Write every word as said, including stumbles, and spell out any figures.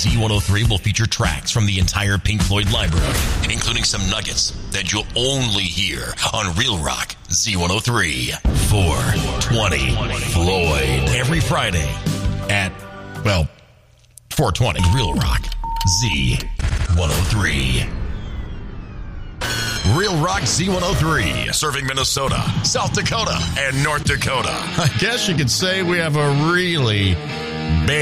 Z one oh three will feature tracks from the entire Pink Floyd library, including some nuggets that you'll only hear on Real Rock Z one oh three. four twenty Floyd. Every Friday at, well, four twenty Real Rock Z one oh three. Real Rock Z one oh three, serving Minnesota, South Dakota, and North Dakota. I guess you could say we have a really big